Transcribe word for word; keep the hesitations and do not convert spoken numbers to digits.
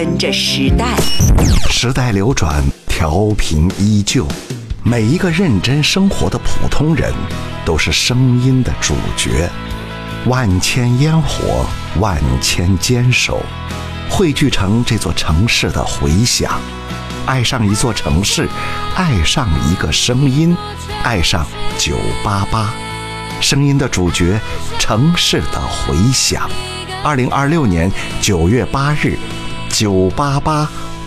跟着时代， 时代流转，调频依旧。每一个认真生活的普通人，都是声音的主角。万千烟火，万千坚守，汇聚成这座城市的回响。爱上一座城市，爱上一个声音，爱上九八八，声音的主角，城市的回响。二零二六年九月八日，九八八